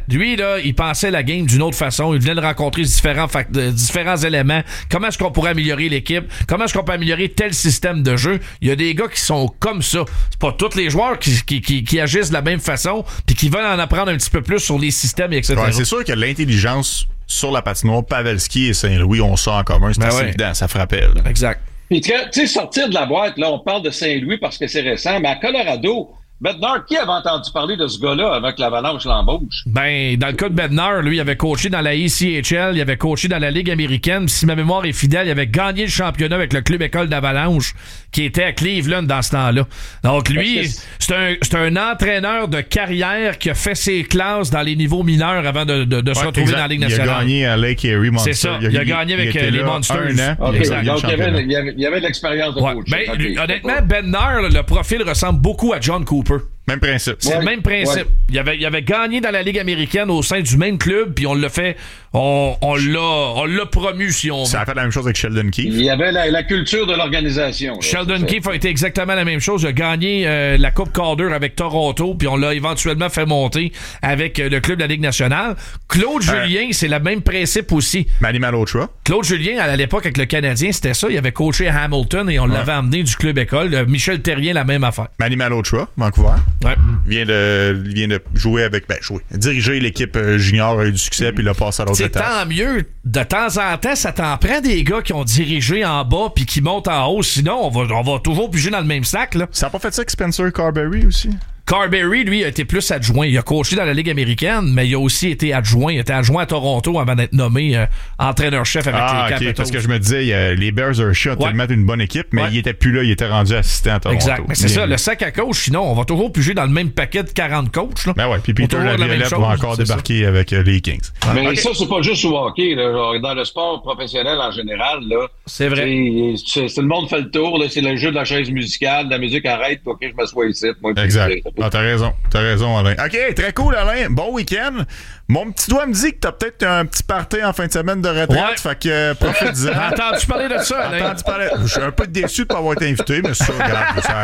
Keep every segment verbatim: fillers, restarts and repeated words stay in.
Lui, là, il pensait la game d'une autre façon. Il venait de rencontrer différents, fac- de, différents éléments. Comment est-ce qu'on pourrait améliorer l'équipe? Comment est-ce qu'on peut améliorer tel système de jeu? Il y a des gars qui sont comme ça. C'est pas tous les joueurs qui, qui, qui, qui agissent de la même façon puis qui veulent en apprendre un petit peu plus sur les systèmes, et cetera. Ouais, c'est sûr que l'intelligence sur la patinoire, Pavelski et Saint-Louis ont ça en commun. C'est ben assez ouais. évident, ça frappait. Là. Exact. Puis, tu sais, sortir de la boîte, là, on parle de Saint-Louis parce que c'est récent, mais à Colorado, Bednar, qui avait entendu parler de ce gars-là avec l'Avalanche l'embauche? Ben, dans le cas de Bednar, lui, il avait coaché dans la E C H L, il avait coaché dans la Ligue américaine, si ma mémoire est fidèle, il avait gagné le championnat avec le club école d'Avalanche, qui était à Cleveland dans ce temps-là. Donc, lui, c'est un, c'est un entraîneur de carrière qui a fait ses classes dans les niveaux mineurs avant de, de, de ouais, se retrouver exact. dans la Ligue nationale. Il a gagné à Lake Erie Monsters. C'est ça, il a, il a gagné avec il les Monsters. Un an, okay. il a Donc, il y, avait, il, y avait, il y avait de l'expérience de ouais. coach. Ben, okay. Honnêtement, Bednar, le profil ressemble beaucoup à John Cooper. Même principe. C'est ouais, le même principe. Ouais. Il, avait, il avait gagné dans la Ligue américaine au sein du même club, puis on l'a fait, on, on l'a, on l'a promu, si on veut. Ça a fait la même chose avec Sheldon Keefe. Il y avait la, la culture de l'organisation. Là, Sheldon Keefe a été exactement la même chose. Il a gagné euh, la Coupe Calder avec Toronto, puis on l'a éventuellement fait monter avec euh, le club de la Ligue nationale. Claude euh, Julien, c'est le même principe aussi. Manny Malhotra. Claude Julien, à l'époque, avec le Canadien, c'était ça. Il avait coaché à Hamilton et on ouais. l'avait amené du club école. Euh, Michel Terrien, la même affaire. Manny Malhotra, Vancouver. Ouais. Vient de, vient de jouer avec, ben, jouer, diriger l'équipe junior, a eu du succès, puis il a passé à l'autre étape. C'est tant mieux. De temps en temps, ça t'en prend des gars qui ont dirigé en bas puis qui montent en haut. Sinon, on va, on va toujours piger dans le même sac, là. Ça n'a pas fait ça avec Spencer Carberry aussi? Carberry, lui, a été plus adjoint. Il a coaché dans la Ligue américaine, mais il a aussi été adjoint. Il était adjoint à Toronto avant d'être nommé euh, entraîneur-chef avec ah, les okay, Capitals. Parce que je me disais, euh, les Bears Hershey ont ouais. tellement une bonne équipe, mais ouais. il était plus là, il était rendu assistant à Toronto. Exact. Mais c'est Bien ça, vu. le sac à coach, sinon, on va toujours piger dans le même paquet de quarante coachs. Là. Ben ouais, puis Peter Laviolette va encore débarquer ça. avec euh, les Kings. Mais okay. ça, c'est pas juste au hockey. Là. Genre, dans le sport professionnel en général, là, c'est vrai. C'est, c'est, le monde fait le tour. Là, c'est le jeu de la chaise musicale. La musique arrête. OK, je m'assois ici. Moi, exact. Ah, t'as raison. T'as raison, Alain. OK, très cool, Alain. Bon week-end. Mon petit doigt me dit que t'as peut-être un petit party en fin de semaine de retraite. Ouais. Fait que euh, profite-en. Entendu parler de ça, Alain? Entendu parler. Je suis un peu déçu de ne pas avoir été invité, mais ça, regarde, ça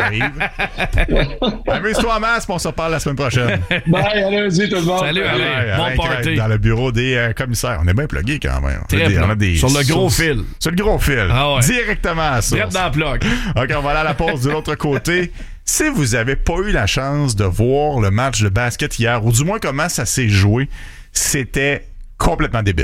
arrive. Amuse-toi en masse, puis on se reparle la semaine prochaine. Bye, allez-y tout le monde. Salut, Alain. Alain. Bon Alain party. Dans le bureau des euh, commissaires. On est bien plugués quand même. On a des, on a des sur le gros sur, fil. Sur le gros fil. Ah ouais. Directement à ça. Direct dans le plug. OK, on va aller à la pause de l'autre côté. Si vous avez pas eu la chance de voir le match de basket hier, ou du moins comment ça s'est joué, c'était complètement débile.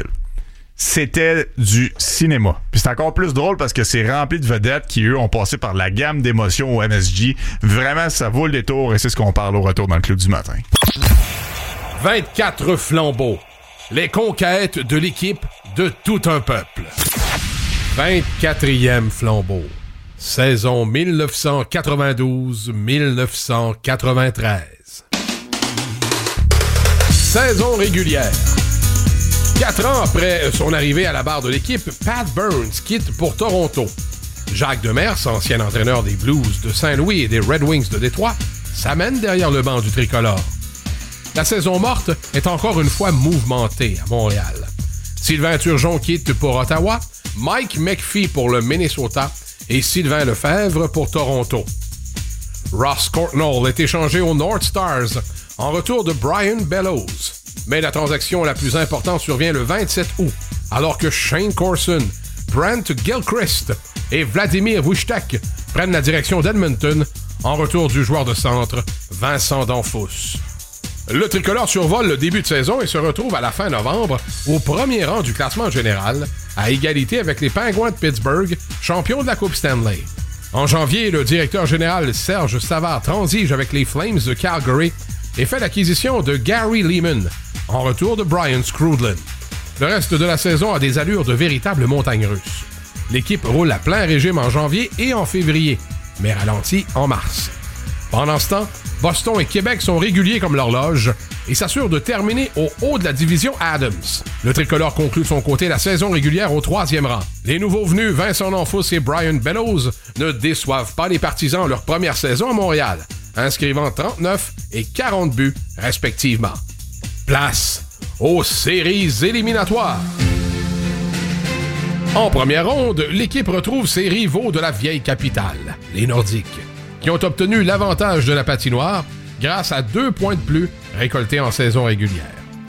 C'était du cinéma. Puis c'est encore plus drôle parce que c'est rempli de vedettes qui, eux, ont passé par la gamme d'émotions au M S G. Vraiment, ça vaut le détour et c'est ce qu'on parle au retour dans le Club du matin. vingt-quatre flambeaux. Les conquêtes de l'équipe de tout un peuple. vingt-quatrième flambeau. Saison dix-neuf cent quatre-vingt-douze dix-neuf cent quatre-vingt-treize. Saison régulière. Quatre ans après son arrivée à la barre de l'équipe, Pat Burns quitte pour Toronto. Jacques Demers, ancien entraîneur des Blues de Saint-Louis et des Red Wings de Détroit, s'amène derrière le banc du tricolore. La saison morte est encore une fois mouvementée à Montréal. Sylvain Turgeon quitte pour Ottawa, Mike McPhee pour le Minnesota et Sylvain Lefebvre pour Toronto. Ross Courtnall est échangé aux North Stars en retour de Brian Bellows. Mais la transaction la plus importante survient le vingt-sept août, alors que Shane Corson, Brent Gilchrist et Vladimir Vuštek prennent la direction d'Edmonton en retour du joueur de centre Vincent Danfous. Le tricolore survole le début de saison et se retrouve à la fin novembre au premier rang du classement général, à égalité avec les Penguins de Pittsburgh, champions de la Coupe Stanley. En janvier, le directeur général Serge Savard transige avec les Flames de Calgary et fait l'acquisition de Gary Leeman, en retour de Brian Scrudlin. Le reste de la saison a des allures de véritable montagne russe. L'équipe roule à plein régime en janvier et en février, mais ralentit en mars. Pendant ce temps, Boston et Québec sont réguliers comme l'horloge et s'assurent de terminer au haut de la division Adams. Le tricolore conclut de son côté la saison régulière au troisième rang. Les nouveaux venus Vincent Danfous et Brian Bellows ne déçoivent pas les partisans leur première saison à Montréal, inscrivant trente-neuf et quarante buts respectivement. Place aux séries éliminatoires. En première ronde, l'équipe retrouve ses rivaux de la vieille capitale, les Nordiques, qui ont obtenu l'avantage de la patinoire grâce à deux points de plus récoltés en saison régulière.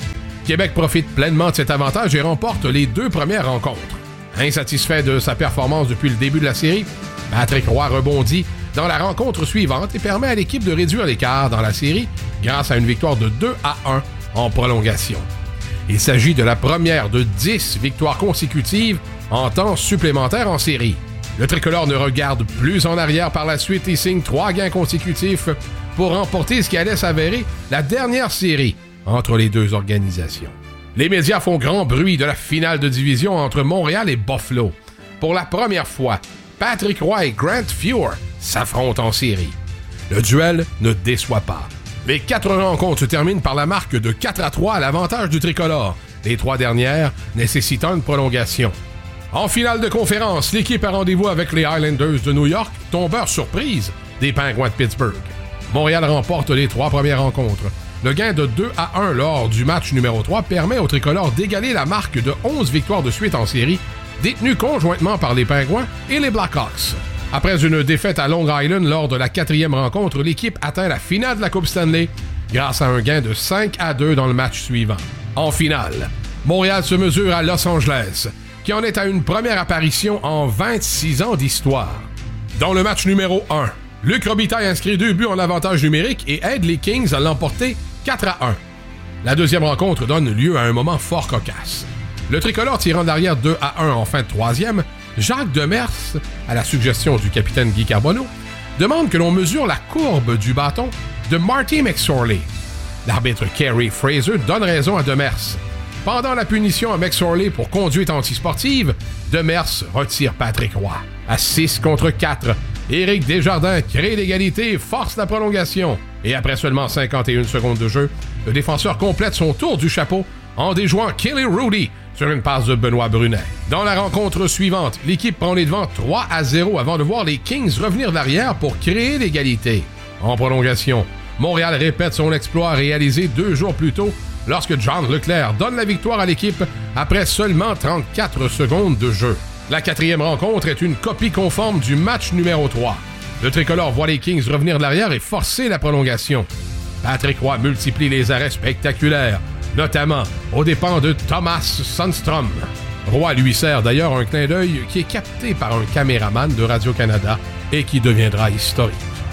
Québec profite pleinement de cet avantage et remporte les deux premières rencontres. Insatisfait de sa performance depuis le début de la série, Patrick Roy rebondit dans la rencontre suivante et permet à l'équipe de réduire l'écart dans la série grâce à une victoire de deux à un en prolongation. Il s'agit de la première de dix victoires consécutives en temps supplémentaire en série. Le tricolore ne regarde plus en arrière par la suite et signe trois gains consécutifs pour remporter ce qui allait s'avérer la dernière série entre les deux organisations. Les médias font grand bruit de la finale de division entre Montréal et Buffalo. Pour la première fois, Patrick Roy et Grant Fuhr s'affrontent en série. Le duel ne déçoit pas. Les quatre rencontres se terminent par la marque de quatre à trois à l'avantage du tricolore, les trois dernières nécessitant une prolongation. En finale de conférence, l'équipe a rendez-vous avec les Islanders de New York, tombeur surprise des Pingouins de Pittsburgh. Montréal remporte les trois premières rencontres. Le gain de deux à un lors du match numéro trois permet au tricolore d'égaler la marque de onze victoires de suite en série, détenues conjointement par les Pingouins et les Blackhawks. Après une défaite à Long Island lors de la quatrième rencontre, l'équipe atteint la finale de la Coupe Stanley grâce à un gain de cinq à deux dans le match suivant. En finale, Montréal se mesure à Los Angeles, qui en est à une première apparition en vingt-six ans d'histoire. Dans le match numéro un, Luc Robitaille inscrit deux buts en avantage numérique et aide les Kings à l'emporter quatre à un. La deuxième rencontre donne lieu à un moment fort cocasse. Le tricolore tirant d'arrière deux à un en fin de troisième, Jacques Demers, à la suggestion du capitaine Guy Carbonneau, demande que l'on mesure la courbe du bâton de Marty McSorley. L'arbitre Kerry Fraser donne raison à Demers. Pendant la punition à McSorley pour conduite antisportive, Demers retire Patrick Roy. À six contre quatre, Éric Desjardins crée l'égalité et force la prolongation. Et après seulement cinquante et une secondes de jeu, le défenseur complète son tour du chapeau en déjouant Kelly Rudy sur une passe de Benoît Brunet. Dans la rencontre suivante, l'équipe prend les devants trois à zéro avant de voir les Kings revenir de l'arrière pour créer l'égalité. En prolongation, Montréal répète son exploit réalisé deux jours plus tôt lorsque John Leclerc donne la victoire à l'équipe après seulement trente-quatre secondes de jeu. La quatrième rencontre est une copie conforme du match numéro trois. Le tricolore voit les Kings revenir de l'arrière et forcer la prolongation. Patrick Roy multiplie les arrêts spectaculaires, notamment aux dépens de Thomas Sundstrom. Roy lui sert d'ailleurs un clin d'œil qui est capté par un caméraman de Radio-Canada et qui deviendra historique.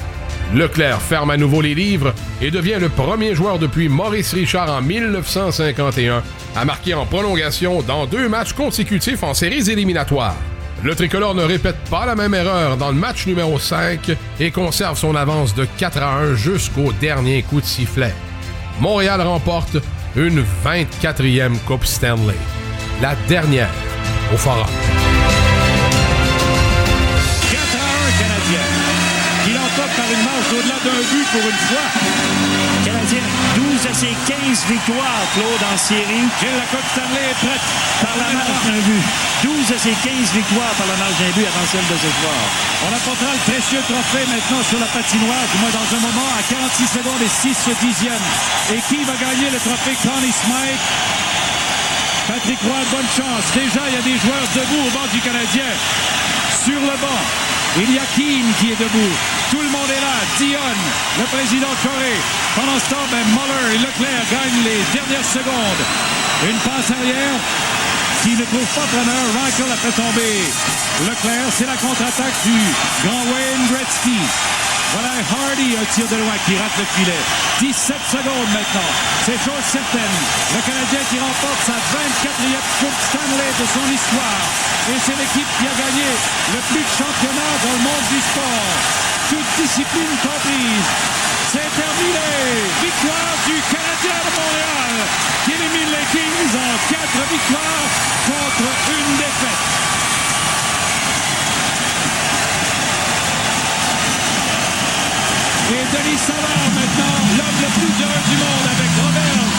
Leclerc ferme à nouveau les livres et devient le premier joueur depuis Maurice Richard en dix-neuf cent cinquante et un à marquer en prolongation dans deux matchs consécutifs en séries éliminatoires. Le tricolore ne répète pas la même erreur dans le match numéro cinq et conserve son avance de quatre à un jusqu'au dernier coup de sifflet. Montréal remporte une vingt-quatrième Coupe Stanley, la dernière au Forum. quatre à un Canadien, qui l'emporte par une marche au-delà d'un but pour une fois. Canadien, douze à ses quinze victoires, Claude, en série. Gilles, la Coupe Stanley est prête par la marge d'un but. douze à ses quinze victoires par la marge d'un but avant celle de ce soir. On apportera le précieux trophée maintenant sur la patinoire, du moins dans un moment, à quarante-six secondes et six dixièmes. Et qui va gagner le trophée Connie Smythe? Patrick Roy, bonne chance. Déjà, il y a des joueurs debout au banc du Canadien. Sur le banc, il y a Keane qui est debout. Tout le monde est là. Dion, le président Corée. Pendant ce temps, ben, Muller et Leclerc gagnent les dernières secondes. Une passe arrière qui ne trouve pas preneur. Reichel a fait tomber Leclerc. C'est la contre-attaque du grand Wayne Gretzky. Voilà Hardy, un tir de loin qui rate le filet. dix-sept secondes maintenant. C'est chose certaine. Le Canadien qui remporte sa vingt-quatrième Coupe Stanley de son histoire. Et c'est l'équipe qui a gagné le plus de championnats dans le monde du sport. Toute discipline comprise. C'est terminé. Victoire du Canadien de Montréal qui élimine les Kings en quatre victoires contre une défaite. Et Denis Savard maintenant, l'homme le plus heureux du monde avec Robert.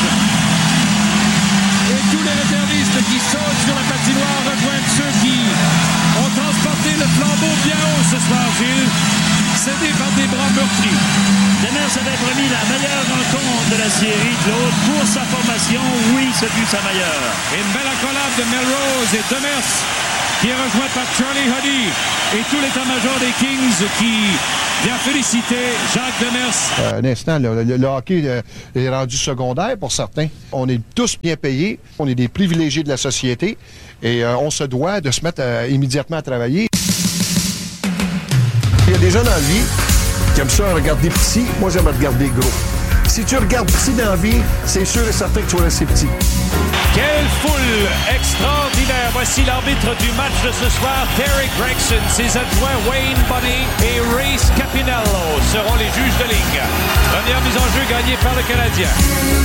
Et tous les réservistes qui sautent sur la patinoire rejoignent ceux qui ont transporté le flambeau bien haut ce soir, Gilles, cédé par des bras meurtris. Demers avait promis la meilleure rencontre de la série, Claude, pour sa formation. Oui, ce fut sa meilleure. Et une belle accolade de Melrose et Demers qui est rejoint par Charlie Huddy et tout l'état-major des Kings qui vient féliciter Jacques Demers. Euh, un instant, le, le, le hockey euh, est rendu secondaire pour certains. On est tous bien payés, on est des privilégiés de la société et euh, on se doit de se mettre euh, immédiatement à travailler. Il y a des gens dans la vie qui aiment ça regarder petit. Moi, j'aime regarder gros. Si tu regardes petit dans la vie, c'est sûr et certain que tu vas rester petit. Quelle foule extraordinaire. Voici l'arbitre du match de ce soir, Terry Gregson. Ses adjoints Wayne Bunny et Race Capinello seront les juges de ligue. Première mise en jeu gagnée par le Canadien.